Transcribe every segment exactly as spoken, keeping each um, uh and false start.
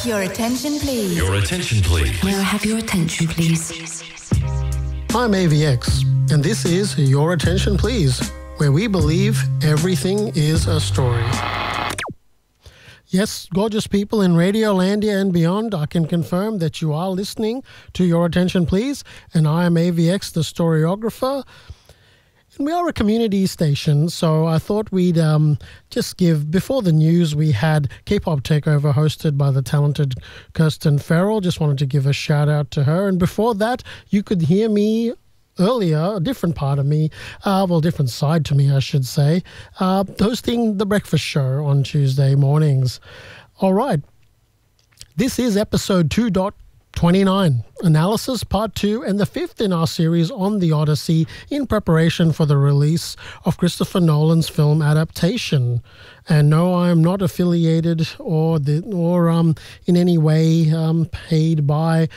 Your attention, please. Your attention, please. May I have your attention, please? I'm A V X, and this is Your Attention, Please, where we believe everything is a story. Yes, gorgeous people in Radiolandia and beyond, I can confirm that you are listening to Your Attention, Please, and I am A V X, the storyographer. And we are a community station, so I thought we'd um, just give, before the news, we had K-Pop Takeover hosted by the talented Kirsten Farrell. Just wanted to give a shout out to her. And before that, you could hear me earlier, a different part of me, uh, well, different side to me, I should say, uh, hosting The Breakfast Show on Tuesday mornings. All right. This is episode two point twenty-nine, Analysis Part two, and the fifth in our series on The Odyssey in preparation for the release of Christopher Nolan's film adaptation. And no, I am not affiliated or the, or um in any way um paid by,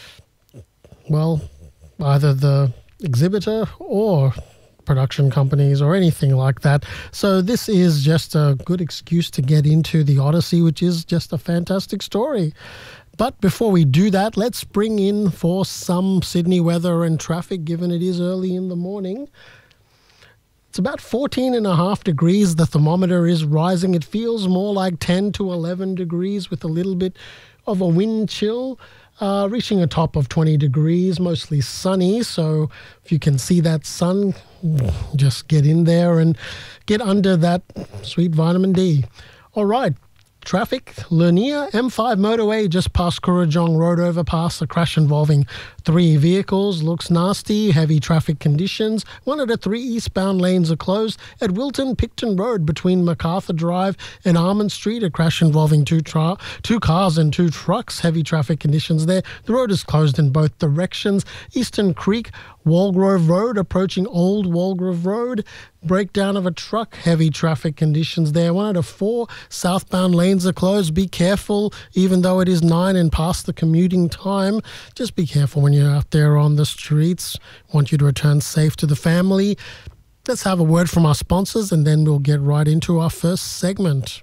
well, either the exhibitor or production companies or anything like that. So this is just a good excuse to get into The Odyssey, which is just a fantastic story. But before we do that, let's bring in for some Sydney weather and traffic, given it is early in the morning. It's about fourteen and a half degrees. The thermometer is rising. It feels more like ten to eleven degrees with a little bit of a wind chill, uh, reaching a top of twenty degrees, mostly sunny. So if you can see that sun, just get in there and get under that sweet vitamin D. All right. Traffic, Lanier M five motorway just past Kurrajong Road overpass. A crash involving three vehicles. Looks nasty. Heavy traffic conditions. One of the three eastbound lanes are closed. At Wilton Picton Road between MacArthur Drive and Armand Street, a crash involving two, tra- two cars and two trucks. Heavy traffic conditions there. The road is closed in both directions. Eastern Creek, Walgrove Road, approaching Old Walgrove Road. Breakdown of a truck, heavy traffic conditions there. One of the four southbound lanes are closed. Be careful, even though it is nine and past the commuting time. Just be careful when you're out there on the streets. Want you to return safe to the family. Let's have a word from our sponsors, and then we'll get right into our first segment.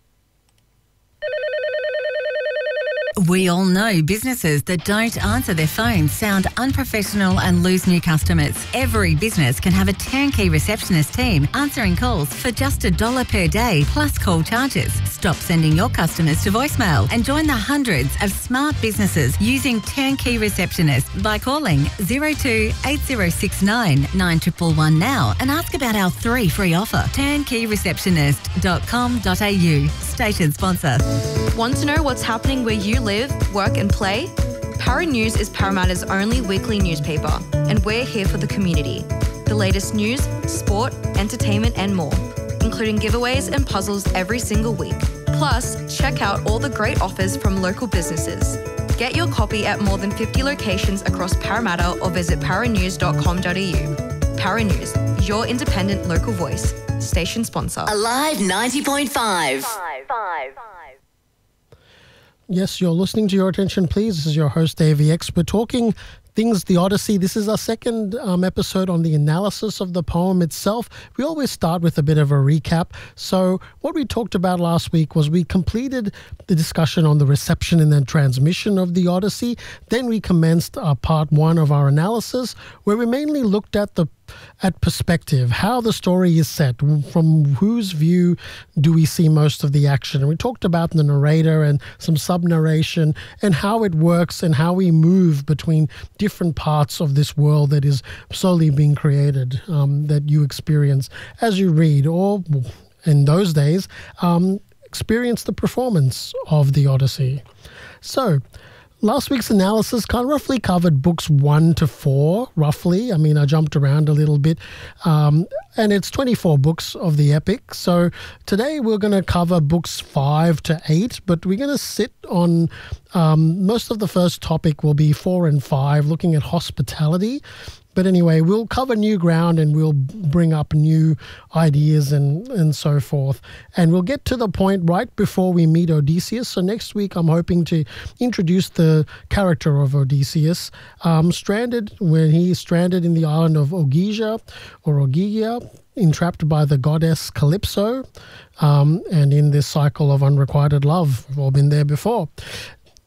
We all know businesses that don't answer their phones sound unprofessional and lose new customers. Every business can have a turnkey receptionist team answering calls for just a dollar per day plus call charges. Stop sending your customers to voicemail and join the hundreds of smart businesses using turnkey receptionists by calling zero two eight zero six nine nine one one one now and ask about our three free offer. turnkey receptionist dot com dot a u. Station sponsor. Want to know what's happening where you live, work and play? Para News is Parramatta's only weekly newspaper, and we're here for the community. The latest news, sport, entertainment and more, including giveaways and puzzles every single week. Plus, check out all the great offers from local businesses. Get your copy at more than fifty locations across Parramatta or visit para news dot com dot a u. Para News, your independent local voice. Station sponsor. Alive ninety point five. Five, five. Yes, you're listening to Your Attention, Please. This is your host, A V X. We're talking things, The Odyssey. This is our second um, episode on the analysis of the poem itself. We always start with a bit of a recap. So what we talked about last week was we completed the discussion on the reception and then transmission of The Odyssey. Then we commenced uh, part one of our analysis, where we mainly looked at the at perspective, how the story is set, from whose view do we see most of the action. And we talked about the narrator and some sub-narration and how it works and how we move between different parts of this world that is slowly being created, um, that you experience as you read, or in those days, um, experience the performance of The Odyssey. So, last week's analysis kind of roughly covered books one to four, roughly. I mean, I jumped around a little bit. Um, and it's twenty-four books of the epic. So today we're going to cover books five to eight, but we're going to sit on um, most of the first topic will be four and five, looking at hospitality. But anyway, we'll cover new ground and we'll bring up new ideas and, and so forth. And we'll get to the point right before we meet Odysseus. So next week, I'm hoping to introduce the character of Odysseus, um, stranded when he is stranded in the island of Ogygia or Ogygia, entrapped by the goddess Calypso, um, and in this cycle of unrequited love. We've all been there before.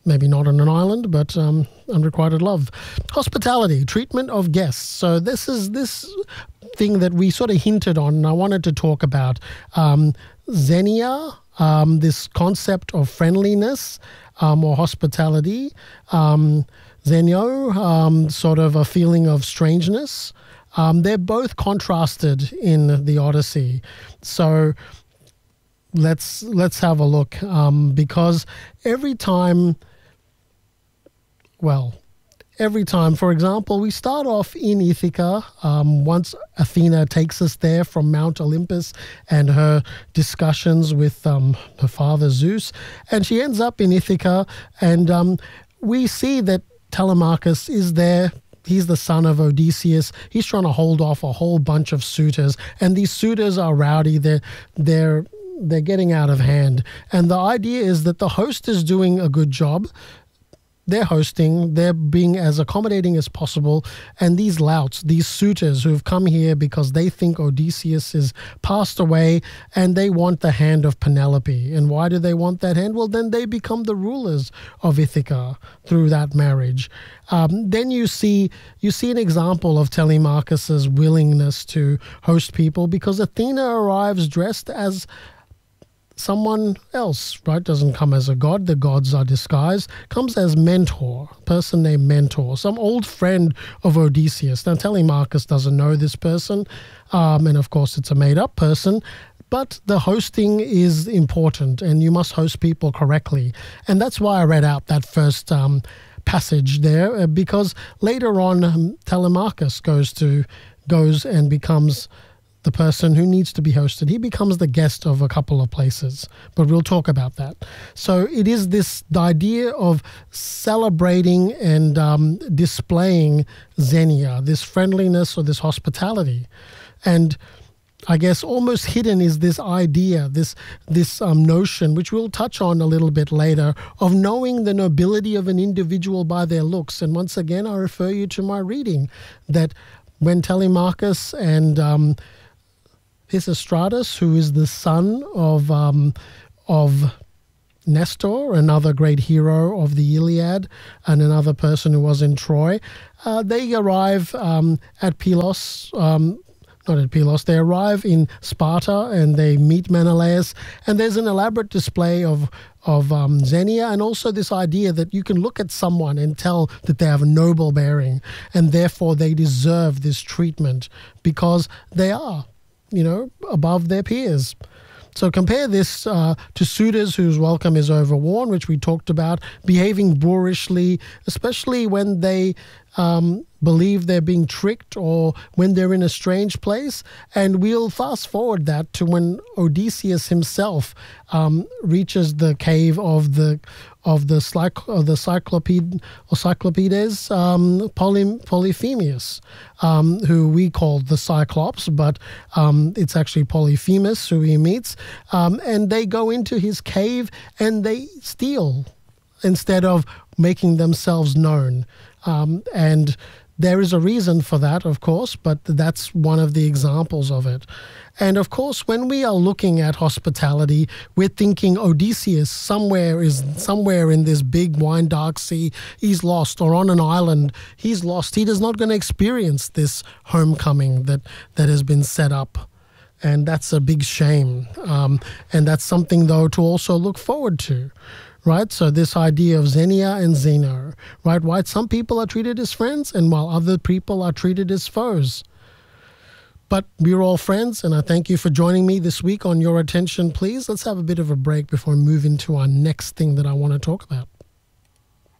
maybe not on an island, but um, unrequited love. Hospitality, treatment of guests. So this is this thing that we sort of hinted on, and I wanted to talk about. Um, Xenia, um, this concept of friendliness um, or hospitality. Um, Xenio, um, sort of a feeling of strangeness. Um, they're both contrasted in the Odyssey. So let's let's have a look, um, because every time, well, every time, for example, we start off in Ithaca, um, once Athena takes us there from Mount Olympus and her discussions with um, her father Zeus, and she ends up in Ithaca, and um, we see that Telemachus is there. He's the son of Odysseus. He's trying to hold off a whole bunch of suitors, and these suitors are rowdy. They're they're they're getting out of hand, and the idea is that the host is doing a good job. They're hosting, they're being as accommodating as possible, and these louts, these suitors who've come here because they think Odysseus is passed away and they want the hand of Penelope. And why do they want that hand? Well, then they become the rulers of Ithaca through that marriage. Um, then you see you see an example of Telemachus's willingness to host people, because Athena arrives dressed as someone else, right? Doesn't come as a god. The gods are disguised. Comes as Mentor, a person named Mentor, some old friend of Odysseus. Now, Telemachus doesn't know this person, um, and of course it's a made-up person, but the hosting is important, and you must host people correctly. And that's why I read out that first um, passage there, uh, because later on um, Telemachus goes to goes and becomes the person who needs to be hosted. He becomes the guest of a couple of places, but we'll talk about that. So it is this the idea of celebrating and um, displaying Xenia, this friendliness or this hospitality. And I guess almost hidden is this idea, this this um, notion, which we'll touch on a little bit later, of knowing the nobility of an individual by their looks. And once again, I refer you to my reading that when Telemachus and um, Pisistratus, who is the son of um, of Nestor, another great hero of the Iliad, and another person who was in Troy, uh, they arrive um, at Pylos, um, not at Pylos, they arrive in Sparta, and they meet Menelaus, and there's an elaborate display of of um, Xenia, and also this idea that you can look at someone and tell that they have a noble bearing, and therefore they deserve this treatment because they are, you know, above their peers. So compare this uh, to suitors whose welcome is overworn, which we talked about, behaving boorishly, especially when they um, believe they're being tricked or when they're in a strange place. And we'll fast forward that to when Odysseus himself um, reaches the cave of the of the Cycl- of the Cycloped or Cyclopedes, um, Poly- Polyphemus, um, who we call the Cyclops, but um, it's actually Polyphemus who he meets. Um, and they go into his cave and they steal instead of making themselves known. Um, and there is a reason for that, of course, but that's one of the examples of it. And of course, when we are looking at hospitality, we're thinking Odysseus somewhere is somewhere in this big wine dark sea. He's lost, or on an island, he's lost. He is not going to experience this homecoming that, that has been set up. And that's a big shame. Um, and that's something, though, to also look forward to. Right, so this idea of Xenia and Zeno, right? Why some people are treated as friends, and while other people are treated as foes. But we're all friends, and I thank you for joining me this week on Your Attention Please. Let's have a bit of a break before we move into our next thing that I want to talk about.